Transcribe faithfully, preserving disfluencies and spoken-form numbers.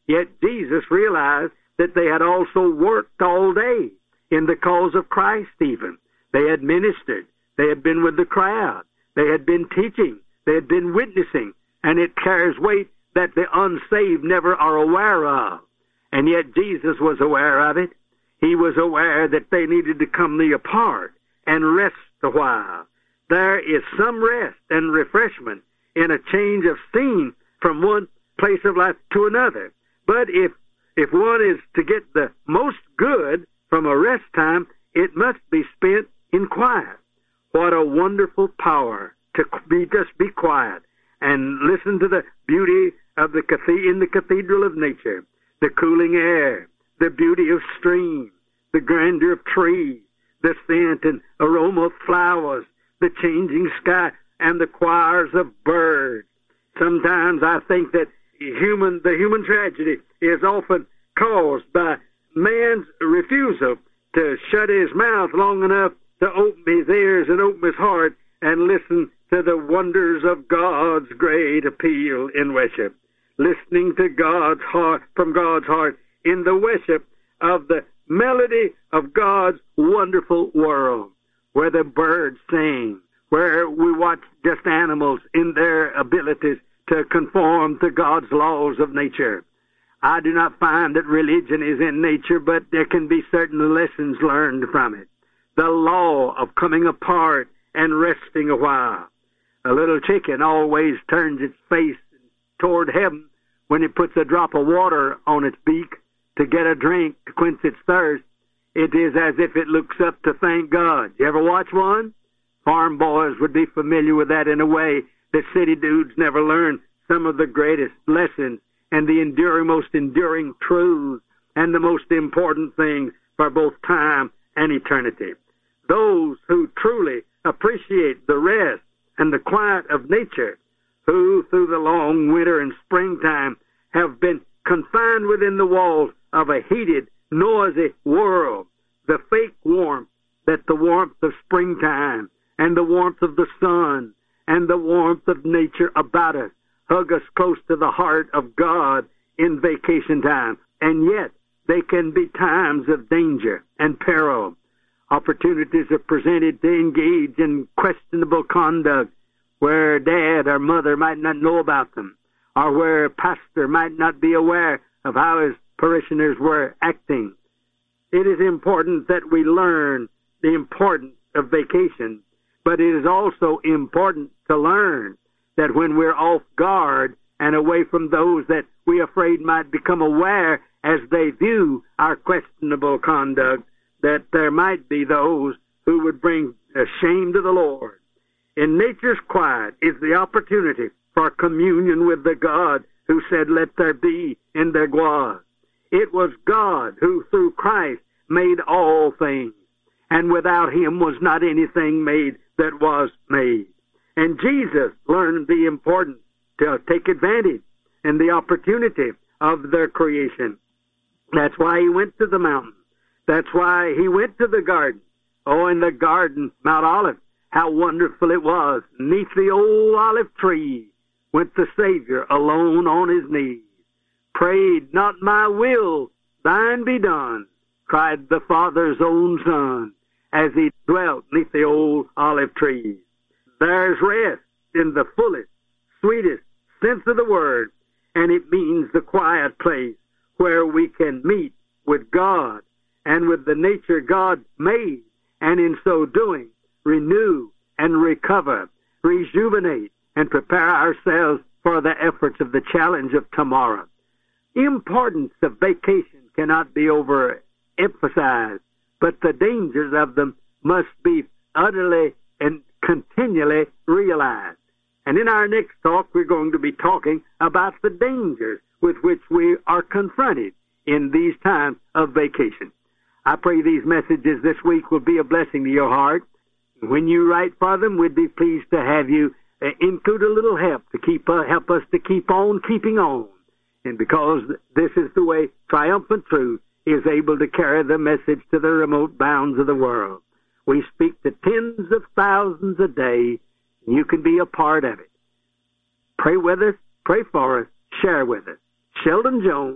Yet Jesus realized that they had also worked all day in the cause of Christ even. They had ministered. They had been with the crowd. They had been teaching. They had been witnessing. And it carries weight that the unsaved never are aware of. And yet Jesus was aware of it. He was aware that they needed to come the apart and rest a while. There is some rest and refreshment in a change of scene from one place of life to another. But if if one is to get the most good from a rest time, it must be spent in quiet. What a wonderful power to be just be quiet and listen to the beauty of the cathed- in the cathedral of nature, the cooling air, the beauty of streams, the grandeur of trees, the scent and aroma of flowers, the changing sky, and the choirs of birds. Sometimes I think that human the human tragedy is often caused by man's refusal to shut his mouth long enough to open his ears and open his heart and listen to the wonders of God's great appeal in worship. Listening to God's heart, from God's heart, in the worship of the melody of God's wonderful world, where the birds sing, where we watch just animals in their abilities to conform to God's laws of nature. I do not find that religion is in nature, but there can be certain lessons learned from it. The law of coming apart and resting a while. A little chicken always turns its face toward heaven when it puts a drop of water on its beak to get a drink to quench its thirst. It is as if it looks up to thank God. You ever watch one? Farm boys would be familiar with that in a way that city dudes never learn some of the greatest lessons and the enduring, most enduring truths and the most important things for both time and eternity. Those who truly appreciate the rest and the quiet of nature, who through the long winter and springtime have been confined within the walls of a heated, noisy world, the fake warmth that the warmth of springtime and the warmth of the sun and the warmth of nature about us hug us close to the heart of God in vacation time. And yet, they can be times of danger and peril. Opportunities are presented to engage in questionable conduct where dad or mother might not know about them, or where a pastor might not be aware of how his parishioners were acting. It is important that we learn the importance of vacation, but it is also important to learn that when we're off guard and away from those that we afraid might become aware as they view our questionable conduct, that there might be those who would bring shame to the Lord. In nature's quiet is the opportunity for communion with the God who said, "Let there be," and there was. It was God who, through Christ, made all things, and without him was not anything made that was made. And Jesus learned the importance to take advantage and the opportunity of their creation. That's why he went to the mountain. That's why he went to the garden. Oh, in the garden, Mount Olive, how wonderful it was. Neath the old olive tree went the Savior alone on his knees. Prayed, "Not my will, thine be done," cried the Father's own Son as he dwelt neath the old olive tree. There's rest in the fullest, sweetest sense of the word, and it means the quiet place where we can meet with God and with the nature God made, and in so doing, renew and recover, rejuvenate, and prepare ourselves for the efforts of the challenge of tomorrow. Importance of vacation cannot be overemphasized, but the dangers of them must be utterly and continually realized. And in our next talk, we're going to be talking about the dangers with which we are confronted in these times of vacation. I pray these messages this week will be a blessing to your heart. When you write for them, we'd be pleased to have you uh, include a little help to keep uh, help us to keep on keeping on. And because this is the way triumphant truth is able to carry the message to the remote bounds of the world. We speak to tens of thousands a day, and you can be a part of it. Pray with us, pray for us, share with us. Sheldon Jones.